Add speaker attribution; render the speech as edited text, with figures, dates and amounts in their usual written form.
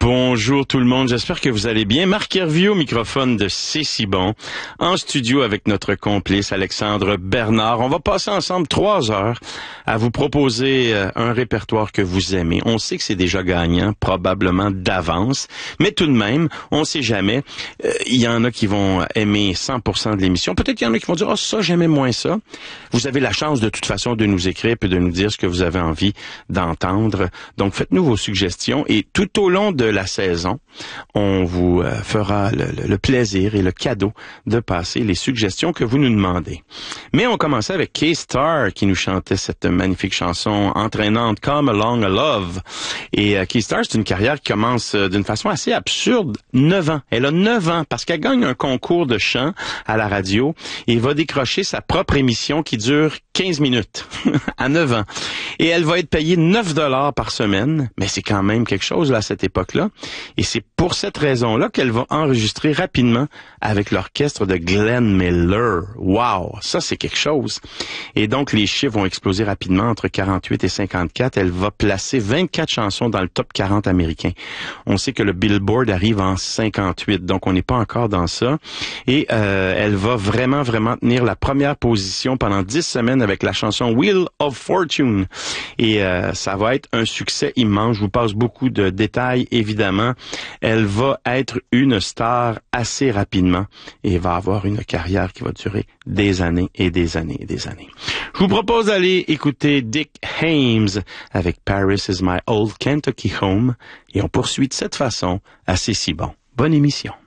Speaker 1: Bonjour tout le monde, j'espère que vous allez bien. Marc Hervieux au microphone de C'est si bon, en studio avec notre complice Alexandre Bernard. On va passer ensemble 3 heures à vous proposer un répertoire que vous aimez. On sait que c'est déjà gagnant, probablement d'avance, mais tout de même, on sait jamais. Il y en a qui vont aimer 100% de l'émission. Peut-être qu'il y en a qui vont dire « Ah, ça, j'aimais moins ça ». Vous avez la chance de toute façon de nous écrire et de nous dire ce que vous avez envie d'entendre. Donc, faites-nous vos suggestions et tout au long de la saison, on vous fera le plaisir et le cadeau de passer les suggestions que vous nous demandez. Mais on commençait avec K-Star qui nous chantait cette magnifique chanson entraînante Come Along a Love. Et K-Star, c'est une carrière qui commence d'une façon assez absurde. 9 ans. Elle a 9 ans parce qu'elle gagne un concours de chant à la radio et va décrocher sa propre émission qui dure 15 minutes à 9 ans. Et elle va être payée 9 $ par semaine, mais c'est quand même quelque chose là, à cette époque-là. Et c'est pour cette raison-là qu'elle va enregistrer rapidement avec l'orchestre de Glenn Miller. Wow! Ça, c'est quelque chose. Et donc, les chiffres vont exploser rapidement entre 48 et 54. Elle va placer 24 chansons dans le top 40 américain. On sait que le Billboard arrive en 58, donc on n'est pas encore dans ça. Et elle va vraiment tenir la première position pendant 10 semaines avec la chanson Wheel of Fortune. Et ça va être un succès immense. Je vous passe beaucoup de détails, évidemment. Elle va être une star assez rapidement et va avoir une carrière qui va durer des années et des années et des années. Je vous propose d'aller écouter Dick Haymes avec Paris is my old Kentucky home et on poursuit de cette façon à C'est si bon. Bonne émission.